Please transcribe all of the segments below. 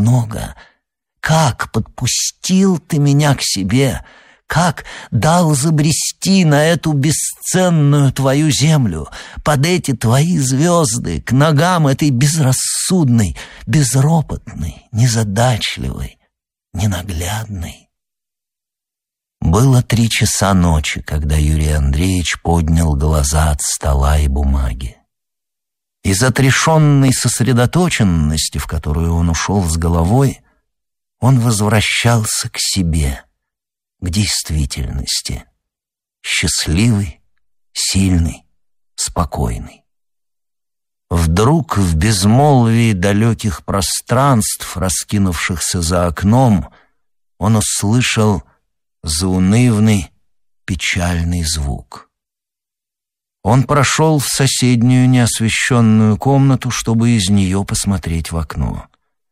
много. Как подпустил ты меня к себе, как дал забрести на эту бесценную твою землю, под эти твои звезды, к ногам этой безрассудной, безропотной, незадачливой, ненаглядной. Было 3 часа ночи, когда Юрий Андреевич поднял глаза от стола и бумаги. Из отрешенной сосредоточенности, в которую он ушел с головой, он возвращался к себе, к действительности, счастливый, сильный, спокойный. Вдруг в безмолвии далеких пространств, раскинувшихся за окном, он услышал заунывный, печальный звук. Он прошел в соседнюю неосвещенную комнату, чтобы из нее посмотреть в окно.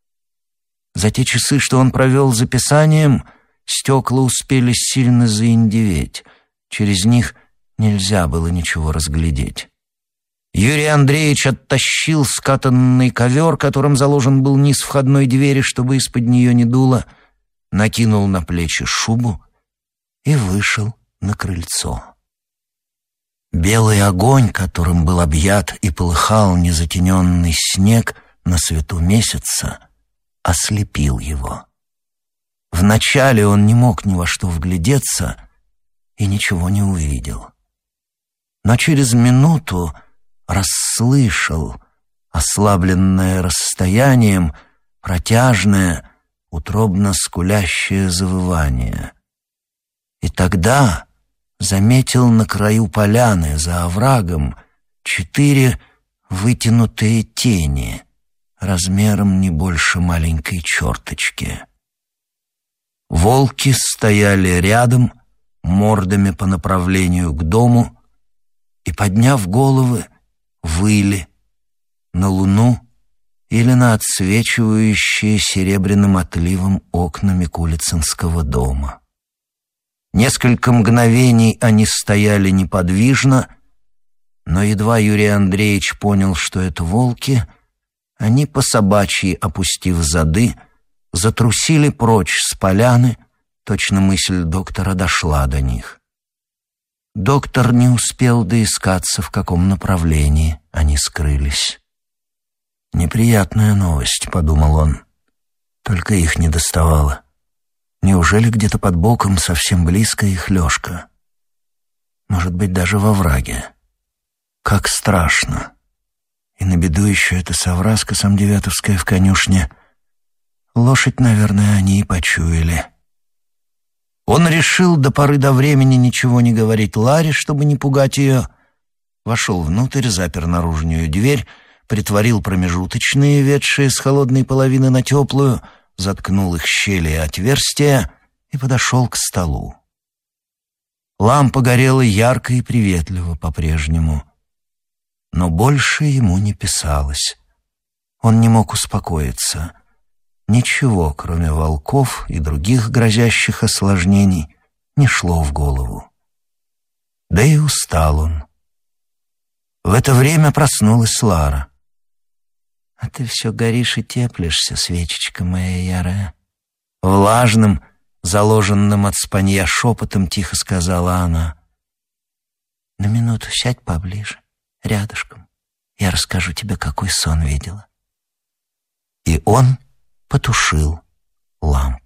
За те часы, что он провел за писанием, стекла успели сильно заиндеветь. Через них нельзя было ничего разглядеть. Юрий Андреевич оттащил скатанный ковер, которым заложен был низ входной двери, чтобы из-под нее не дуло, накинул на плечи шубу и вышел на крыльцо. Белый огонь, которым был объят и полыхал незатененный снег на свету месяца, ослепил его. Вначале он не мог ни во что вглядеться и ничего не увидел. Но через минуту расслышал, ослабленное расстоянием, протяжное, утробно скулящее завывание. И тогда заметил на краю поляны за оврагом 4 вытянутые тени, размером не больше маленькой черточки. Волки стояли рядом, мордами по направлению к дому, и, подняв головы, выли на луну или на отсвечивающие серебряным отливом окна Микулицынского дома. Несколько мгновений они стояли неподвижно, но едва Юрий Андреевич понял, что это волки, они по собачьи, опустив зады, затрусили прочь с поляны, точно мысль доктора дошла до них. Доктор не успел доискаться, в каком направлении они скрылись. «Неприятная новость», — подумал он, — «только их не доставало. Неужели где-то под боком, совсем близко, их Лёшка? Может быть, даже во враге. Как страшно! И на беду еще эта совраска самдевятовская в конюшне. Лошадь, наверное, они и почуяли». Он решил до поры до времени ничего не говорить Ларе, чтобы не пугать ее. Вошел внутрь, запер наружную дверь, притворил промежуточные, ведшие с холодной половины на теплую, заткнул их щели и отверстия и подошел к столу. Лампа горела ярко и приветливо по-прежнему, но больше ему не писалось. Он не мог успокоиться. Ничего, кроме волков и других грозящих осложнений, не шло в голову. Да и устал он. В это время проснулась Лара. «А ты все горишь и теплишься, свечечка моя ярая». Влажным, заложенным от спанья шепотом тихо сказала она. «На минуту сядь поближе, рядышком. Я расскажу тебе, какой сон видела». И он потушил